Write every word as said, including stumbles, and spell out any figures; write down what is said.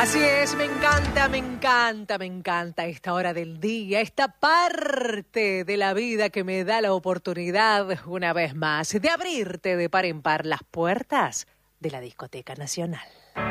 Así es, me encanta, me encanta, me encanta esta hora del día, esta parte de la vida que me da la oportunidad, una vez más, de abrirte de par en par las puertas de la Discoteca Nacional.